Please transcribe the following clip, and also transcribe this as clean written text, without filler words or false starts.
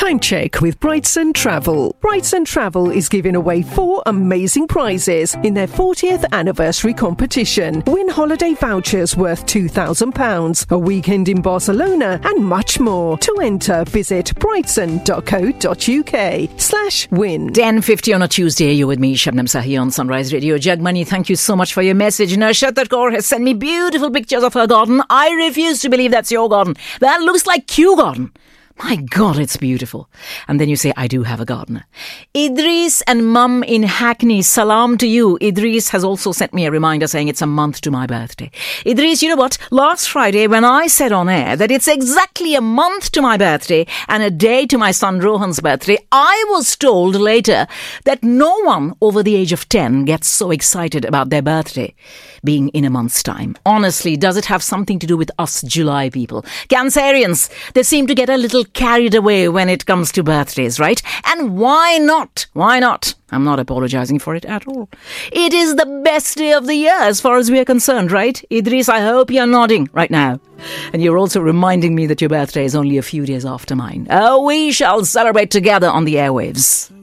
Time check with Brightson Travel. Brightson Travel is giving away 4 amazing prizes in their 40th anniversary competition. Win holiday vouchers worth £2,000, a weekend in Barcelona, and much more. To enter, visit brightson.co.uk/win. 10:50 on a Tuesday. You're with me, Shabnam Sahi, on Sunrise Radio. Jagmani, thank you so much for your message. Nashad Kaur has sent me beautiful pictures of her garden. I refuse to believe that's your garden. That looks like Kew Garden. My God, it's beautiful. And then you say, I do have a gardener. Idris and Mum in Hackney, salam to you. Idris has also sent me a reminder saying it's a month to my birthday. Idris, you know what? Last Friday, when I said on air that it's exactly a month to my birthday and a day to my son Rohan's birthday, I was told later that no one over the age of 10 gets so excited about their birthday being in a month's time. Honestly, does it have something to do with us July people? Cancerians, they seem to get a little carried away when it comes to birthdays, right? And why not? Why not? I'm not apologizing for it at all. It is the best day of the year as far as we are concerned, right? Idris, I hope you're nodding right now. And you're also reminding me that your birthday is only a few days after mine. Oh, we shall celebrate together on the airwaves.